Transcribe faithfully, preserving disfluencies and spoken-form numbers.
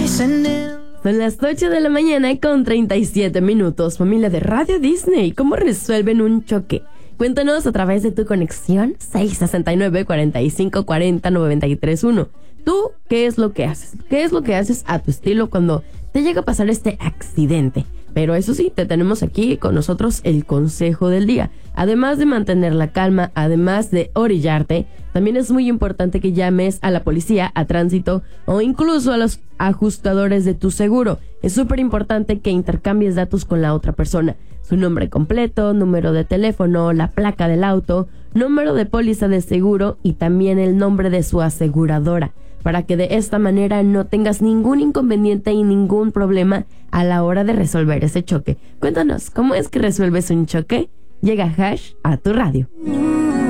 Son las ocho de la mañana con treinta y siete minutos. Familia de Radio Disney, ¿cómo resuelven un choque? Cuéntanos a través de tu conexión seis seis nueve, cuatro cinco cuatro cero, nueve tres uno. ¿Tú qué es lo que haces? ¿Qué es lo que haces a tu estilo cuando te llega a pasar este accidente? Pero eso sí, te tenemos aquí con nosotros el consejo del día. Además de mantener la calma, además de orillarte, también es muy importante que llames a la policía, a tránsito o incluso a los ajustadores de tu seguro. Es súper importante que intercambies datos con la otra persona. Su nombre completo, número de teléfono, la placa del auto, número de póliza de seguro y también el nombre de su aseguradora, para que de esta manera no tengas ningún inconveniente y ningún problema a la hora de resolver ese choque. Cuéntanos, ¿cómo es que resuelves un choque? Llega Hash a tu radio.